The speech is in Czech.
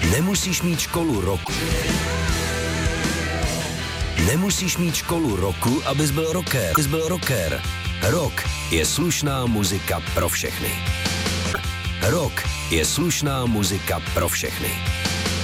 Nemusíš mít školu roku. Nemusíš mít školu roku, abys byl rocker. Rock je slušná muzika pro všechny. Rock je slušná muzika pro všechny.